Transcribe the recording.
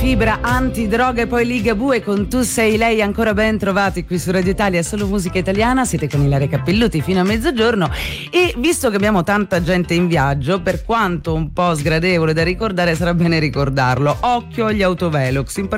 Fibra antidroga e poi Ligabue con Tu sei lei, ancora ben trovati qui su Radio Italia, solo musica italiana. Siete con Ilaria Cappelluti fino a mezzogiorno e visto che abbiamo tanta gente in viaggio, per quanto un po' sgradevole da ricordare, sarà bene ricordarlo: occhio agli autovelox, in